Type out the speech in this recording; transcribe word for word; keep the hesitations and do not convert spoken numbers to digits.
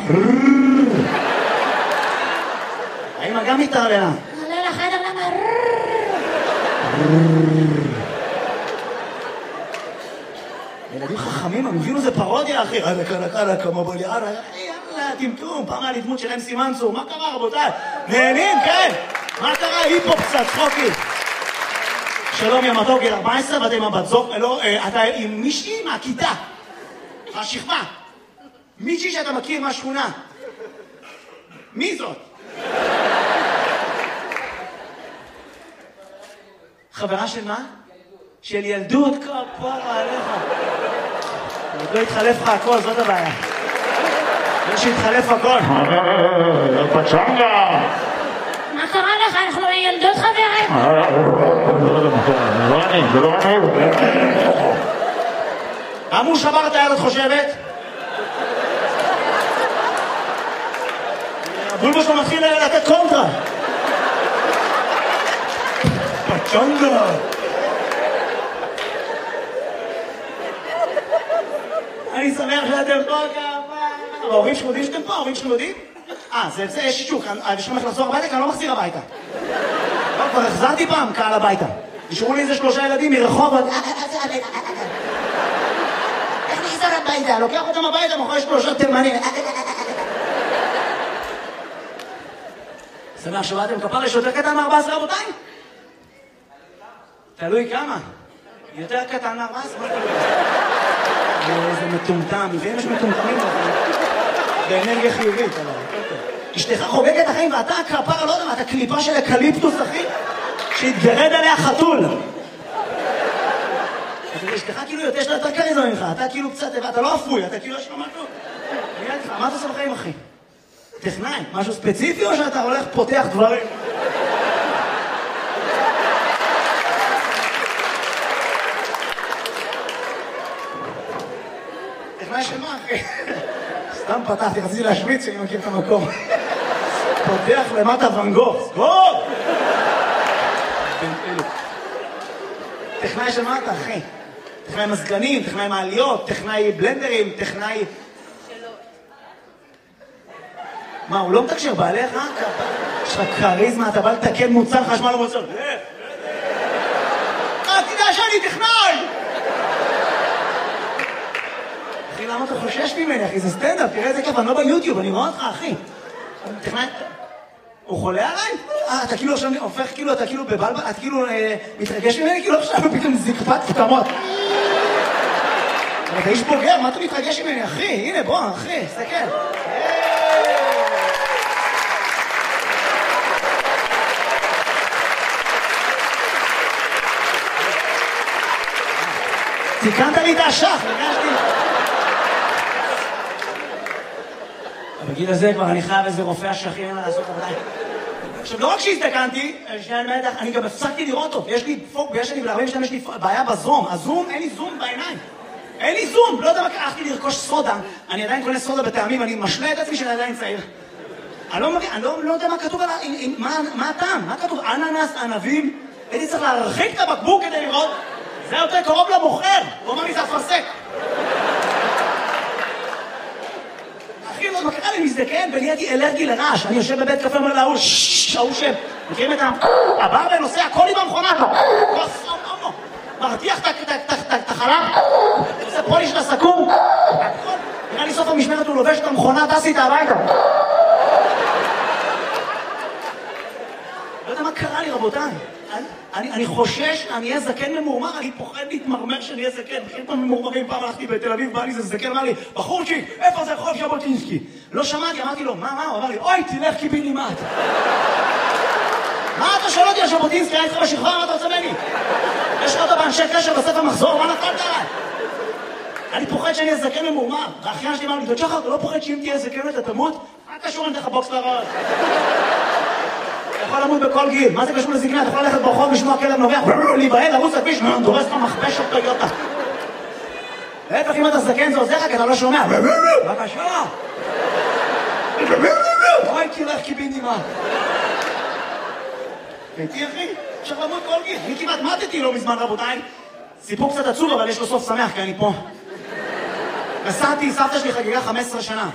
האמא גם מתערללה. עלה לחדר למה... ילדים חכמים, הם הבינו זה פרודיה, אחי. יאללה, קלה, קלה, כמה בלי, יאללה, יאללה, טמטום, פעם היה לי דמות של אמסי מנצור, מה קרה, רבותיי? נהנים, כן? מה קרה? היפ-הופ קצת, צחוקי. שלום, יא מתוק, גיל ארבע עשרה, ואתה עם הבת זוג, לא, אתה עם מישהי מהכיתה, השכבה. מישהי שאתה מכיר מהשכונה. מי זאת? חברה של מה? של ילדות, כפרה עליך. עוד לא התחלף לך הכל, זאת הבעיה. לא שהתחלף הכל. פצ'נגה! מה קרה לך? אנחנו ילדות חברים. זה לא אני, זה לא אני. למה הוא שבר את היד, את חושבת? הבולבו שלו מתחיל לתת קונטרה. פצ'נגה! אני שמח שאתם פה כמה... ההורים שלכם יודעים שאתם פה? ההורים שלכם יודעים? אה, זה, זה, יש שישוק. יש לכם איך לחזור הביתה? כי אני לא מחזיר הביתה. לא, כבר החזרתי פעם קהל הביתה. נשארו לי איזה שלושה ילדים מרחובות. איך נחזר הביתה? לוקח אותם הביתה, מאחורי שלושה תימנים. שמח שבאתם כפר, יש יותר קטן מ-ארבע עשרה רבותיי? תלוי כמה. יותר קטן מ-ארבע עשרה? איזה מטומטם, לפעמים יש מטומטמים באנרגיה חיובית, אבל אשתך חוגגת החיים ואתה הכפרה, לא יודע מה, אתה קליפה של אקליפטוס, אחי, שהתגרד עליה חתול. אשתך כאילו יותר שאתה יותר כריזמה ממך, אתה כאילו קצת, אתה לא אפוי, אתה כאילו יש לו משהו. מה אתה עושה בחיים, אחי? טכנאי, משהו ספציפי או שאתה הולך פותח דברים? טכנאי של מה, אחי? סתם פתחתי, רציתי להשמיץ שאני מכיר את המקום. פותח למטה ואן גוך. סגור! טכנאי של מה אתה, אחי? טכנאי מזגנים, טכנאי מעליות, טכנאי בלנדרים, טכנאי... מה, הוא לא מתקשר בעליך? יש לך קריזמה, אתה בא לתקן מוצר חשמל או מוצר. אה, תדע שאני טכנאי! אחי, למה אתה חושש ממני, אחי? זה סטנדאפ, תראה איזה כיף, אני לא ביוטיוב, אני רואה אותך, אחי. טכנאי... הוא חולה עליי? אה, אתה כאילו עכשיו הופך, כאילו, אתה כאילו בבלבל, אתה כאילו מתרגש ממני, כאילו עכשיו פתאום זקפת פתמות. אבל אתה איש בוגר, מה אתה מתרגש ממני, אחי? הנה, בוא, אחי, סתכל. תיקנת לי את השח, הרגשתי. בגיל הזה כבר אני חייב איזה רופא השכים לעשות עבודה. עכשיו, לא רק שהזדקנתי, אני גם הפסקתי לראות אותו. יש לי פוק, ויש לי ב-ארבעים שנה, יש לי בעיה בזום. הזום, אין לי זום בעיניים. אין לי זום. לא יודע מה, הלכתי לרכוש סודה. אני עדיין קונה סודה בטעמים, אני משלה את עצמי שאני עדיין צעיר. אני לא יודע מה כתוב, מה הטעם? מה כתוב? אננס, ענבים. הייתי צריך להרחיק את הבקבוק כדי לראות. זה יותר קרוב למוכר. הוא אומר לי, זה אפרסק. אחי, לא, מה קרה לי מזדקן ונהייתי אלרגי לרעש. אני יושב בבית קפה, אומר להוא, שההוא שם. מכירים את הבא ונוסע, הכל עם המכונה לו. מרתיח את החלב. עושה פוליש לסכו"ם. נראה לי סוף המשמרת הוא לובש את המכונה, טס איתה הביתה. לא יודע מה קרה לי, רבותיי. אני, אני חושש, אני אהיה זקן ממורמר, אני פוחד להתמרמר שאני אהיה זקן. בכיר פעם ממורמרים, פעם הלכתי בתל אביב, בא לי זה זקן, אמר לי, בחורצ'יק, איפה זה רחוב ז'בוטינסקי? לא שמעתי, אמרתי לו, מה, מה? הוא אמר לי, אוי, תלך קיבינימט. מה אתה שואל אותי על ז'בוטינסקי? אני איתך בשכבה, מה אתה רוצה ממני? יש לך אותו באנשי קשר בספר מחזור, מה נפלת עליי? אני פוחד שאני אהיה זקן ממורמר. והאחיין שלי אמר לי, דוד, אתה לא פוחד שאם תהיה זקן אתה תמות? מה קשור אני אתן לך בוקס לראש? אתה יכול למות בכל גיל, מה זה קשור לזקנה? אתה יכול ללכת ברחוב, לשמוע כלב נובח, להיבהל, לרוץ לכביש, דורס לך מכבש אותו יוטה. להפך, אם אתה זקן זה עוזר לך, כי אתה לא שומע. בבקשה. אוי, תלך קיבינימט. ביתי, אחי, אפשר למות כל גיל. אני כמעט מתתי לא מזמן, רבותיי. סיפור קצת עצוב, אבל יש לו סוף שמח, כי אני פה. נסעתי, סבתא שלי חגיגה חמש עשרה שנה.